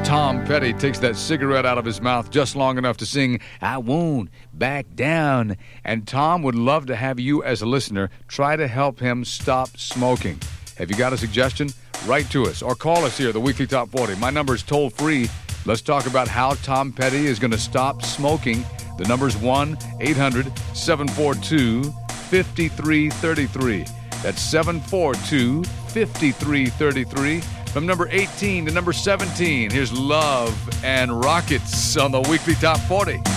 Tom Petty takes that cigarette out of his mouth just long enough to sing, I Won't Back Down. And Tom would love to have you as a listener try to help him stop smoking. Have you got a suggestion? Write to us or call us here, the Weekly Top 40. My number is toll free. Let's talk about how Tom Petty is going to stop smoking. The number is 1-800-742-5333. That's 742-5333. From number 18 to number 17, here's Love and Rockets on the Weekly Top 40.